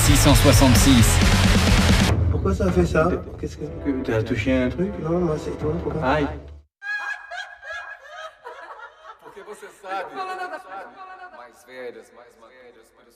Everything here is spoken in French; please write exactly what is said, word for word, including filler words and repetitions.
six cent soixante-six. Pourquoi ça fait ça? Qu'est-ce que... Que t'as touché un truc? Non, moi c'est toi, pourquoi? Aïe. Porque você sabe, mais velhas, mais velhas,